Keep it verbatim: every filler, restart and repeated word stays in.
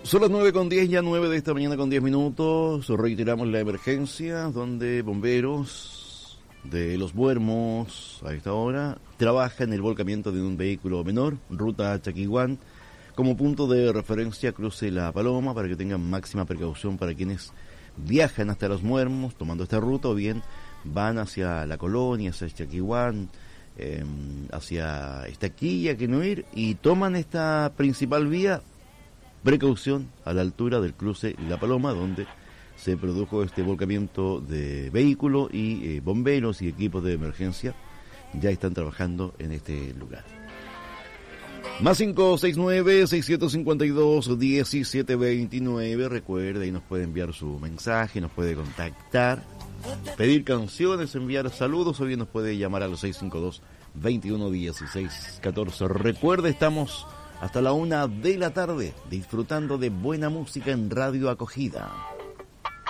Son las nueve con diez, ya nueve de esta mañana con diez minutos. Reiteramos la emergencia donde bomberos de Los Muermos a esta hora trabajan en el volcamiento de un vehículo menor, ruta Chaquihuán, como punto de referencia cruce La Paloma, para que tengan máxima precaución para quienes viajan hasta Los Muermos tomando esta ruta, o bien van hacia la colonia, hacia Chaquihuán, eh, hacia Estaquilla, Quenuir, y toman esta principal vía. Precaución a la altura del cruce La Paloma, donde se produjo este volcamiento de vehículo, y eh, bomberos y equipos de emergencia ya están trabajando en este lugar. Más cinco seis nueve, seis cinco dos, uno siete dos nueve. Recuerde, y nos puede enviar su mensaje, nos puede contactar, pedir canciones, enviar saludos, o bien nos puede llamar a los seis cinco dos, veintiuno dieciséis catorce. Recuerde, estamos hasta la una de la tarde disfrutando de buena música en Radio Acogida.